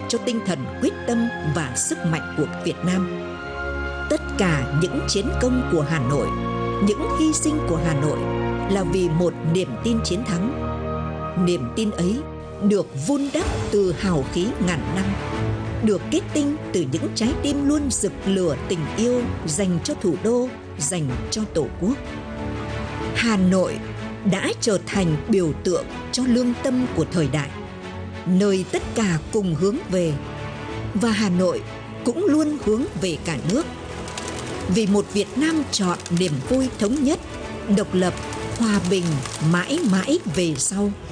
cho tinh thần quyết tâm và sức mạnh của Việt Nam. Tất cả những chiến công của Hà Nội, những hy sinh của Hà Nội là vì một niềm tin chiến thắng. Niềm tin ấy được vun đắp từ hào khí ngàn năm, được kết tinh từ những trái tim luôn rực lửa tình yêu dành cho thủ đô, dành cho Tổ quốc. Hà Nội đã trở thành biểu tượng cho lương tâm của thời đại, nơi tất cả cùng hướng về, và Hà Nội cũng luôn hướng về cả nước. Vì một Việt Nam trọn niềm vui thống nhất, độc lập, hòa bình mãi mãi về sau.